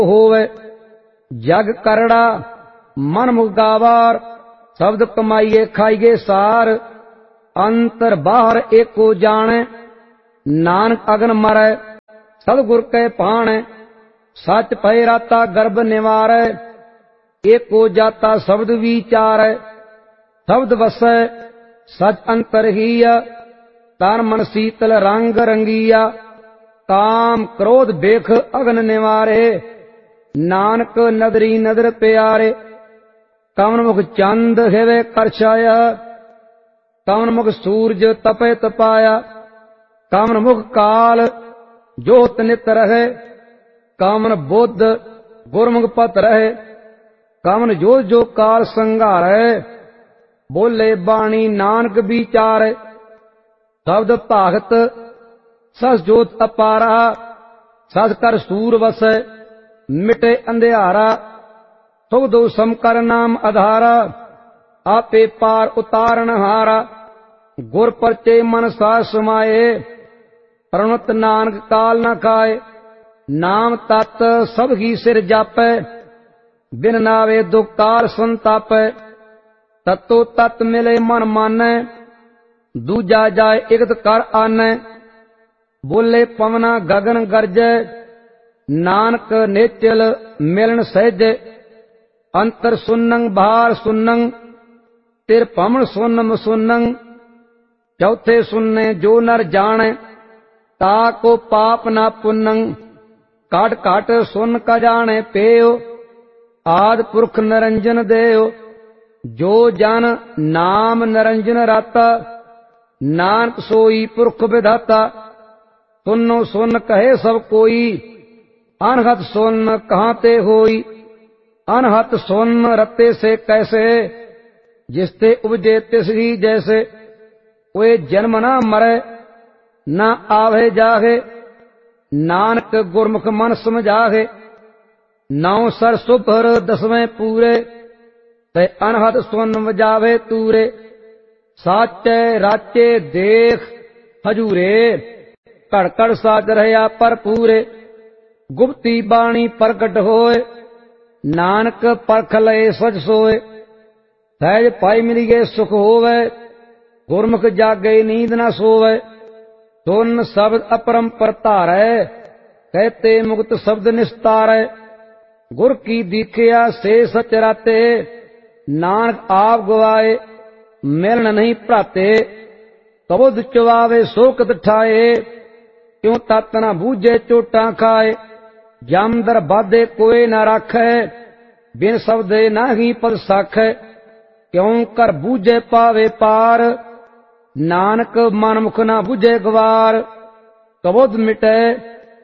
होवे। जग करड़ा मन मुख गावार, शब्द कमाइए खाइए सार। अंतर बाहर एको जाने, नानक अगन मरै सतगुर कै पाणै। सच पै राता गर्भ निवारै, एको जाता शब्द विचारै। शब्द वसै सच अंतर हीया, तन मन शीतल रंग रंगीया। काम क्रोध बेख अगन निवारे, नानक नदरी नदर प्यारे। कवन मुख चंद हेवे कर छाया, कवन मुख सूरज तपे तपाया। कवन मुख काल जोत नित रहे, कवन बुद्ध गुरमुख पत रहे। कवन जो जो काल संघारै, बोले बाणी नानक विचारै। शब्द भागत सस जोत अपारा, सस कर सूर वसै मिटे अंधियारा। सुख दो सम कर नाम आधारा, आपे पार उतारण हारा। गुर परचे मन सा समाये, प्रणत नानक काल न खाए। नाम तत् सब ही सिर जापै, बिन नावे दुख काल संतापै। तत्तो तत् मिले मन मानै, दूजा जाय इकत कर आनै। बोले पवना गगन गरजै, नानक नेचल मिलन सहजै। अंतर सुनंग बाहर सुनंग, तिर पमन सुनम सुनंग। चौथे सुनने जो नर जाने, ताको पाप ना पुनंग। काट काट सुन का जाने पेयो, आद पुरख निरंजन देयो। जो जन नाम निरंजन राता, नानक सोई पुरख विधाता। सुनो सुन कहे सब कोई, अनहत सुन कहाँ ते होई। अनहत सुन रत्ते से कैसे, जिसते उपजे तिस ही जैसे। वे जन्म ना मरे, न आवे जागे, नानक गुरमुख मन समझागे। नौ सर सुभर दसवें पूरे, ते अनहत सुन वजावे तूरे। साचे राचे देख हजूरे, कड़ कड़ साच रहया पर पूरे। गुप्ती बाणी प्रगट होए, नानक परख लए सच सोए। सहज पाई मिलिए सुख होवे, गुरमुख जागे नींद न सोवे। सुन शब्द अपरंपर धारै, कहते मुक्त शब्द निस्तारै। गुर की दीखिया से सच राते, नानक आप गवाए मिलन नहीं भ्राते। कबुध चुवावे सोकत ठाए, क्यों तत न बूझे चोटा खाए। जामदर बाधे कोई न राखै, बिन शब्दे नाही पद साखै। क्यों कर बूझे पावे पार, नानक मन मुख न बूझे गवार। कबुध मिटे